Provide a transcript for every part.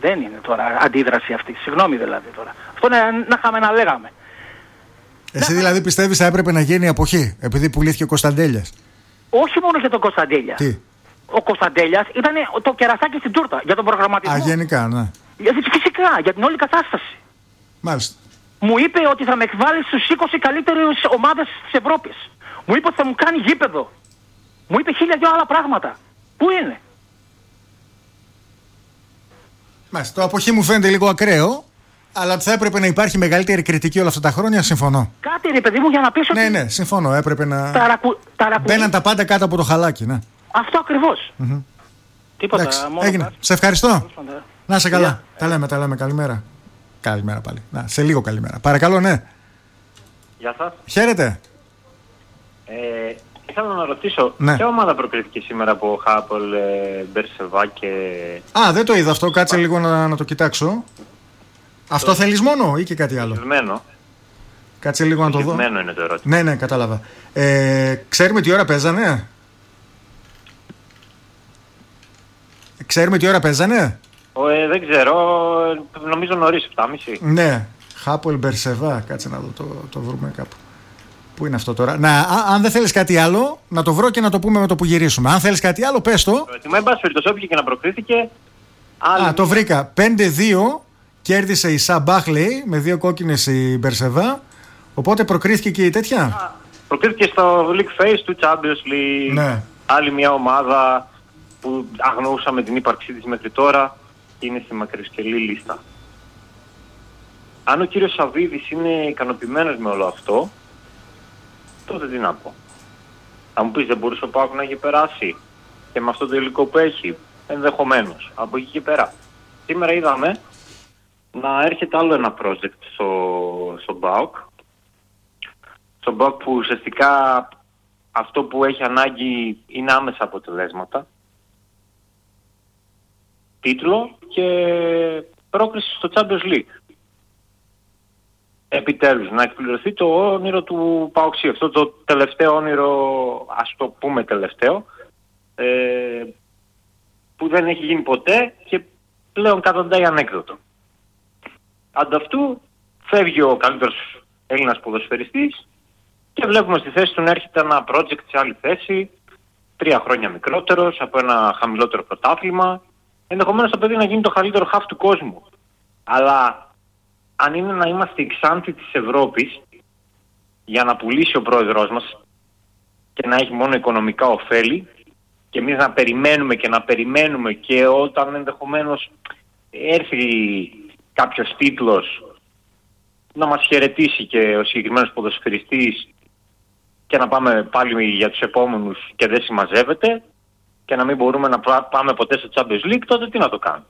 Δεν είναι τώρα αντίδραση αυτή. Συγγνώμη δηλαδή τώρα. Αυτό να είχαμε να λέγαμε. Εσύ δηλαδή πιστεύεις θα έπρεπε να γίνει αποχή επειδή πουλήθηκε ο Κωνσταντέλιας? Όχι μόνο για τον Κωνσταντέλια. Τι? Ο Κωνσταντέλιας ήταν το κερασάκι στην τούρτα για τον προγραμματισμό. Γενικά, ναι. Φυσικά, για την όλη κατάσταση. Μάλιστα. Μου είπε ότι θα με εκβάλει στους 20 καλύτερες ομάδες της Ευρώπης. Μου είπε ότι θα μου κάνει γήπεδο. Μου είπε 1000 άλλα πράγματα. Πού είναι? Μάλιστα. Το αποχή μου φαίνεται λίγο ακραίο, αλλά θα έπρεπε να υπάρχει μεγαλύτερη κριτική όλα αυτά τα χρόνια, συμφωνώ. Κάτι ρε παιδί μου για να πεις ότι... Ναι, συμφωνώ. Έπρεπε να... Μπαίναν τα πάντα κάτω από το χαλάκι, ναι. Αυτό ακριβώς. Τίποτα. Εντάξει, μόνο έγινε. κάτι. Σε ευχαριστώ. Να είσαι καλά. Yeah. Τα λέμε. Καλημέρα. Καλημέρα πάλι. Να, σε λίγο καλημέρα. Παρακαλώ, ναι. Γεια σας. Χαίρετε. Ήθελα να ρωτήσω, ποια ομάδα προκρίθηκε σήμερα από Χάπολ, Μπερσεβά και... Δεν το είδα αυτό, κάτσε λίγο να το κοιτάξω. Αυτό θέλεις μόνο ή και κάτι άλλο? Στοιχευμένο. Κάτσε λίγο να το δω. Στοιχευμένο είναι το ερώτημα. Ναι, κατάλαβα. Ξέρουμε τι ώρα παίζανε? Δεν ξέρω, νομίζω νωρίς, 7.30. Ναι, Χάπολ Μπερσεβά, κάτσε να το βρούμε κάπου. Πού είναι αυτό τώρα? Αν δεν θέλεις κάτι άλλο, να το βρω και να το πούμε με το που γυρίσουμε. Αν θέλεις κάτι άλλο, πες το. Εν πάση περιπτώσει, όποιο και να προκρίθηκε. Το βρήκα. 5-2 κέρδισε η Σαμπάχ, λέει, με 2 κόκκινες η Μπερσεβά. Οπότε προκρίθηκε και η τέτοια. Προκρίθηκε στο League Phase του Champions League. Ναι. Άλλη μια ομάδα που αγνοούσαμε την ύπαρξή της μέχρι τώρα και είναι στη μακροσκελή λίστα. Αν ο κύριος Σαββίδης είναι ικανοποιημένος με όλο αυτό, τότε τι να πω. Θα μου πεις, δεν μπορούσε ο ΠΑΟΚ να έχει περάσει και με αυτό το υλικό που έχει? Ενδεχομένως. Από εκεί και πέρα. Σήμερα είδαμε να έρχεται άλλο ένα project στο ΠΑΟΚ. Στον ΠΑΟΚ που ουσιαστικά αυτό που έχει ανάγκη είναι άμεσα αποτελέσματα. Τίτλο και πρόκριση στο Champions League. Επιτέλους, να εκπληρωθεί το όνειρο του ΠΑΟΚ. Αυτό το τελευταίο όνειρο, ας το πούμε τελευταίο, που δεν έχει γίνει ποτέ και πλέον καταντάει ανέκδοτο. Ανταυτού φεύγει ο καλύτερος Έλληνας ποδοσφαιριστής και βλέπουμε στη θέση του να έρχεται ένα project σε άλλη θέση, 3 χρόνια μικρότερος, από ένα χαμηλότερο πρωτάθλημα. Ενδεχομένως το παιδί να γίνει το καλύτερο χαφ του κόσμου. Αλλά αν είναι να είμαστε η Ξάνθη της Ευρώπης για να πουλήσει ο πρόεδρός μας και να έχει μόνο οικονομικά ωφέλη και εμείς να περιμένουμε και όταν ενδεχομένως έρθει κάποιος τίτλος να μας χαιρετήσει και ο συγκεκριμένος ποδοσφαιριστής και να πάμε πάλι για τους επόμενους και δεν συμμαζεύεται και να μην μπορούμε να πάμε ποτέ στο Champions League, τότε τι να το κάνουμε?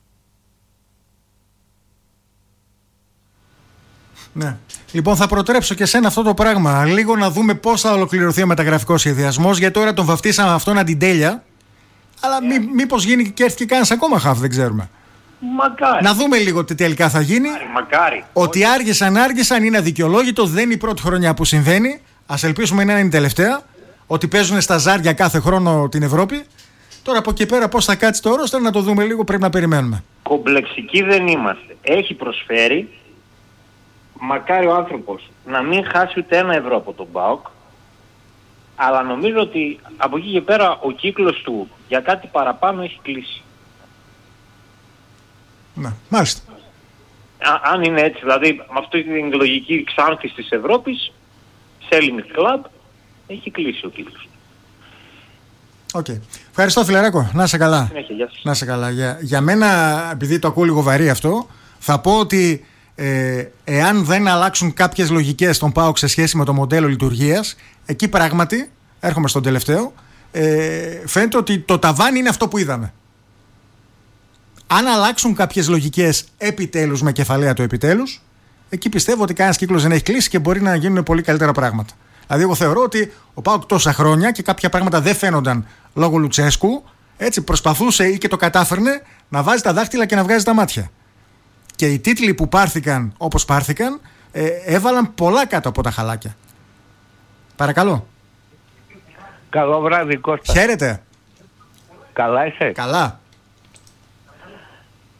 Ναι. Λοιπόν, θα προτρέψω και σένα αυτό το πράγμα. Λίγο να δούμε πώς θα ολοκληρωθεί ο μεταγραφικός σχεδιασμός. Γιατί τώρα τον βαφτίσαμε αυτόν αντιτέλεια. Αλλά μήπως γίνει και έρθει και κανένας ακόμα χαφ, δεν ξέρουμε. Μακάρι. Να δούμε λίγο τι τελικά θα γίνει. Μακάρι. Ότι άργησαν είναι αδικαιολόγητο. Δεν είναι η πρώτη χρονιά που συμβαίνει. Ας ελπίσουμε να είναι η τελευταία. Ότι παίζουν στα ζάρια κάθε χρόνο την Ευρώπη. Τώρα από εκεί πέρα πώς θα κάτσει το ρόστερ να το δούμε λίγο, πρέπει να περιμένουμε. Κομπλεξικοί δεν είμαστε. Έχει προσφέρει. Μακάρι ο άνθρωπος να μην χάσει ούτε €1 από τον ΠΑΟΚ. Αλλά νομίζω ότι από εκεί και πέρα ο κύκλος του για κάτι παραπάνω έχει κλείσει. Ναι, μάλιστα. Αν είναι έτσι, δηλαδή με αυτή την λογική Ξάνθης της Ευρώπης, selling club, έχει κλείσει ο κύκλος. Okay. Ευχαριστώ φιλαράκο, να είσαι καλά. Συνέχεια, να είσαι καλά. Για μένα, επειδή το ακούω λίγο βαρύ αυτό, θα πω ότι εάν δεν αλλάξουν κάποιες λογικές στον ΠΑΟΚ σε σχέση με το μοντέλο λειτουργίας, εκεί πράγματι, έρχομαι στον τελευταίο, φαίνεται ότι το ταβάνι είναι αυτό που είδαμε. Αν αλλάξουν κάποιες λογικές επιτέλους με κεφαλαία το επιτέλους, εκεί πιστεύω ότι κανένας κύκλος δεν έχει κλείσει και μπορεί να γίνουν πολύ καλύτερα πράγματα. Δηλαδή, εγώ θεωρώ ότι ο ΠΑΟΚ τόσα χρόνια και κάποια πράγματα δεν φαίνονταν λόγω Λουτσέσκου, έτσι προσπαθούσε ή και το κατάφερνε να βάζει τα δάχτυλα και να βγάζει τα μάτια. Και οι τίτλοι που πάρθηκαν όπως πάρθηκαν, έβαλαν πολλά κάτω από τα χαλάκια. Παρακαλώ. Καλό βράδυ, Κώστα. Χαίρετε. Καλά είσαι? Καλά.